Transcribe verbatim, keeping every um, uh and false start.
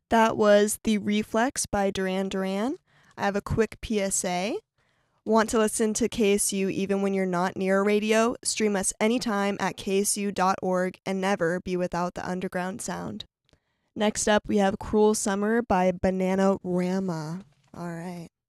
That was The Reflex by Duran Duran. I have a quick P S A. Want to listen to K S U even when you're not near a radio? Stream us anytime at K S U dot org and never be without the underground sound. Next up, we have Cruel Summer by Bananarama. All right.